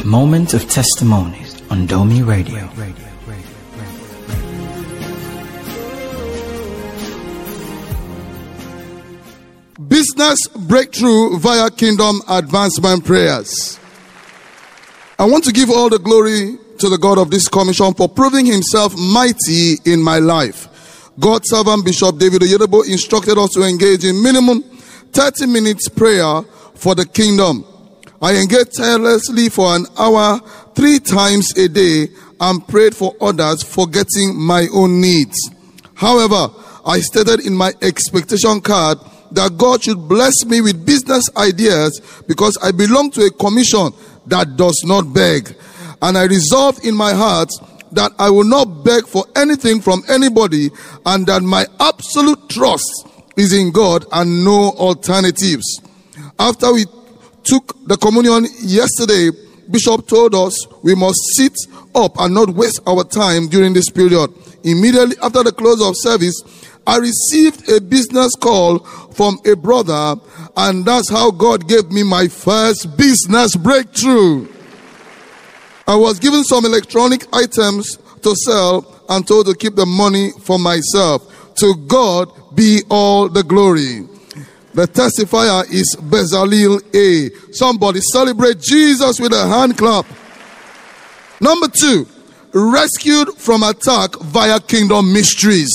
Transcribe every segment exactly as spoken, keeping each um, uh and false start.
Moment of Testimonies on Domi Radio. Business breakthrough via Kingdom Advancement Prayers. I want to give all the glory to the God of this commission for proving himself mighty in my life. God's servant Bishop David Oyedepo instructed us to engage in minimum thirty minutes prayer for the kingdom. I engaged tirelessly for an hour three times a day and prayed for others, forgetting my own needs. However, I stated in my expectation card that God should bless me with business ideas because I belong to a commission that does not beg. And I resolved in my heart that I will not beg for anything from anybody and that my absolute trust is in God and no alternatives. After we took the communion yesterday, Bishop told us we must sit up and not waste our time during this period. Immediately after the close of service, I received a business call from a brother, and that's how God gave me my first business breakthrough. I was given some electronic items to sell and told to keep the money for myself. To God be all the glory. The testifier is Bezalel A. Somebody celebrate Jesus with a hand clap. Number two, rescued from attack via Kingdom Mysteries.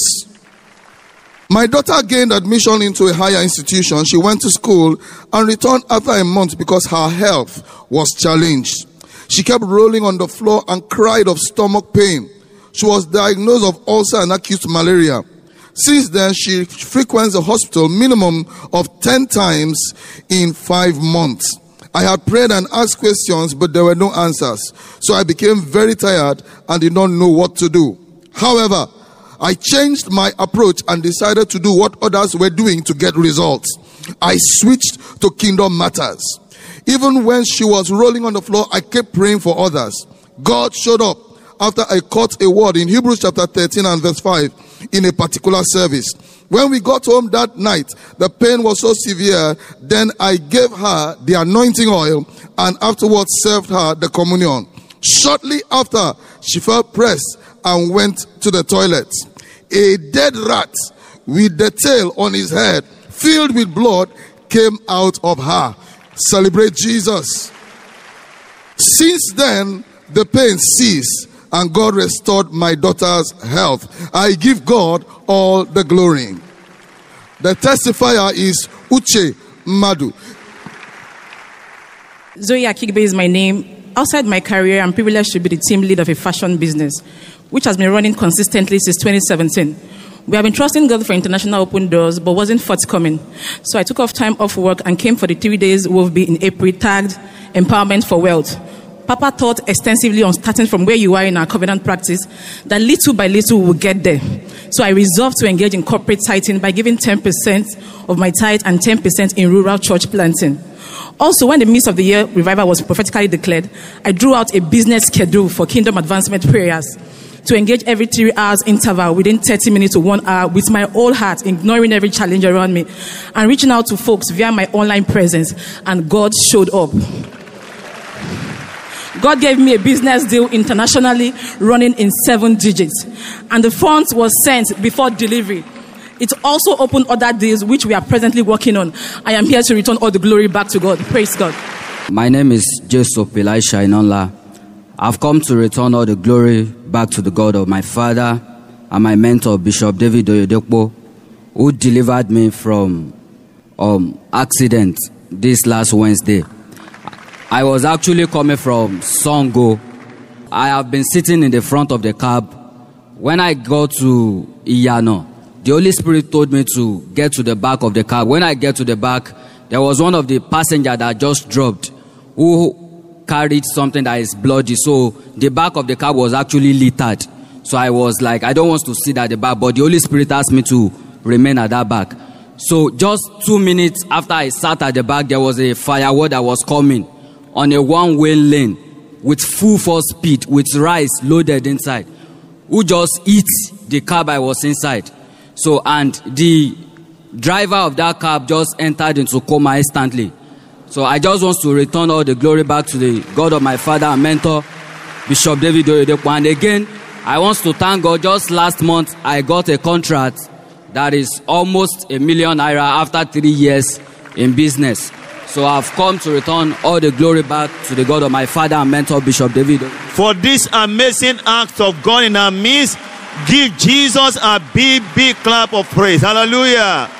My daughter gained admission into a higher institution. She went to school and returned after a month because her health was challenged. She kept rolling on the floor and cried of stomach pain. She was diagnosed of ulcer and acute malaria. Since then, she frequents the hospital minimum of ten times in five months. I had prayed and asked questions, but there were no answers. So I became very tired and did not know what to do. However, I changed my approach and decided to do what others were doing to get results. I switched to Kingdom Matters. Even when she was rolling on the floor, I kept praying for others. God showed up after I caught a word in Hebrews chapter thirteen and verse five in a particular service. When we got home that night, the pain was so severe, then I gave her the anointing oil and afterwards served her the communion. Shortly after, she felt pressed and went to the toilet. A dead rat with the tail on his head, filled with blood, came out of her. Celebrate Jesus. Since then, the pain ceased and God restored my daughter's health. I give God all the glory. The testifier is Uche Madu. Zoe Akigbe is my name. Outside my career, I'm privileged to be the team lead of a fashion business, which has been running consistently since twenty seventeen. We have been trusting God for international open doors, but wasn't forthcoming. So I took off time off work and came for the three days we'll be in April tagged Empowerment for Wealth. Papa taught extensively on starting from where you are in our covenant practice, that little by little we'll get there. So I resolved to engage in corporate tithing by giving ten percent of my tithe and ten percent in rural church planting. Also, when the midst of the year revival was prophetically declared, I drew out a business schedule for Kingdom Advancement Prayers to engage every three hours interval within thirty minutes to one hour with my whole heart, ignoring every challenge around me and reaching out to folks via my online presence, and God showed up. God gave me a business deal internationally running in seven digits, and the funds was sent before delivery. It also opened other deals which we are presently working on. I am here to return all the glory back to God. Praise God. My name is Joseph Elisha Inonla. I've come to return all the glory back to the God of my father and my mentor, Bishop David Oyedepo, who delivered me from um accident this last Wednesday. I was actually coming from Songo. I have been sitting in the front of the cab. When I got to Iyano, the Holy Spirit told me to get to the back of the cab. When I get to the back, there was one of the passengers that just dropped who carried something that is bloody. So the back of the cab was actually littered. So I was like, I don't want to sit at the back, but the Holy Spirit asked me to remain at that back. So just two minutes after I sat at the back, there was a firework that was coming on a one-way lane with full force speed, with rice loaded inside, who just hit the cab I was inside. So, and the driver of that cab just entered into coma instantly. So I just want to return all the glory back to the God of my father and mentor, Bishop David Oyedepo. And again, I want to thank God. Just last month, I got a contract that is almost a million naira after three years in business. So I've come to return all the glory back to the God of my father and mentor, Bishop David. For this amazing act of God in our midst, give Jesus a big, big clap of praise. Hallelujah.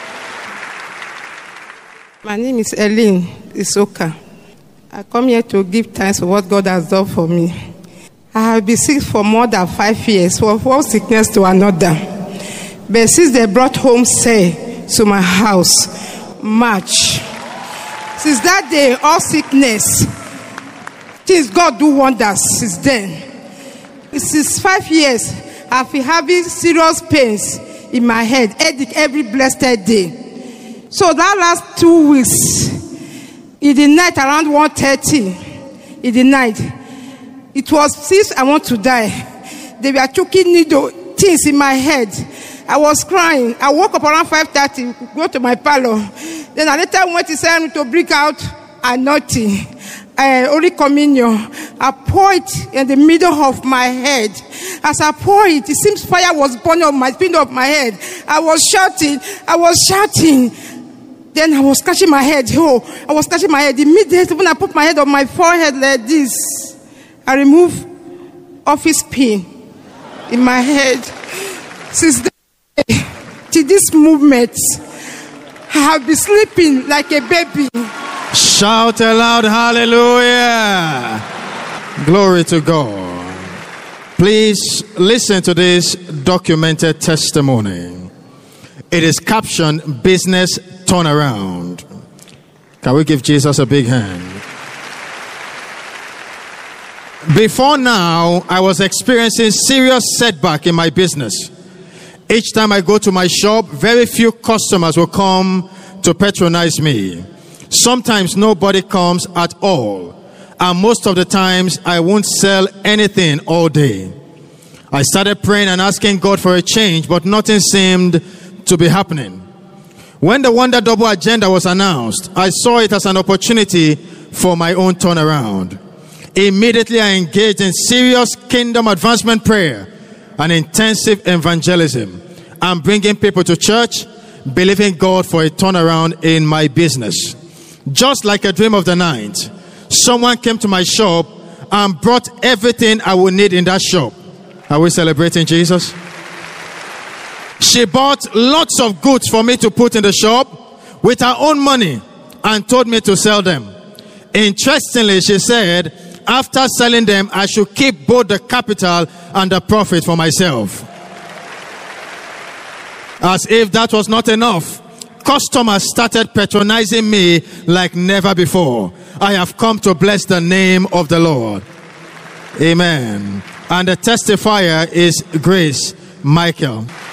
My name is Eileen Isoka. I come here to give thanks for what God has done for me. I have been sick for more than five years, from one sickness to another. But since they brought home say to my house, March. Since that day, all sickness, things God do wonders since then. Since five years, I've been having serious pains in my head, headache every blessed day. So that last two weeks, in the night around one thirty, in the night, it was since I want to die. They were choking needle things in my head. I was crying. I woke up around five thirty, go to my parlor. Then I later went to say to bring out anointing, uh, Holy Communion. I pour it in the middle of my head. As I pour it, it seems fire was burning on my spine of my head. I was shouting. I was shouting. Then I was scratching my head. Oh, I was scratching my head. Immediately when I put my head on my forehead like this, I removed office pin in my head. Since then, to this movement, I have been sleeping like a baby. Shout aloud, hallelujah. Glory to God. Please listen to this documented testimony. It is captioned Business Turnaround. Can we give Jesus a big hand? Before now, I was experiencing serious setback in my business. Each time I go to my shop, very few customers will come to patronize me. Sometimes nobody comes at all. And most of the times, I won't sell anything all day. I started praying and asking God for a change, but nothing seemed to be happening. When the Wonder Double agenda was announced, I saw it as an opportunity for my own turnaround. Immediately, I engaged in serious kingdom advancement prayer and intensive evangelism. I'm bringing people to church, believing God for a turnaround in my business. Just like a dream of the night, someone came to my shop and brought everything I would need in that shop. Are we celebrating Jesus? She bought lots of goods for me to put in the shop with her own money and told me to sell them. Interestingly, she said, after selling them, I should keep both the capital and the profit for myself. As if that was not enough, customers started patronizing me like never before. I have come to bless the name of the Lord. Amen. And the testifier is Grace Michael.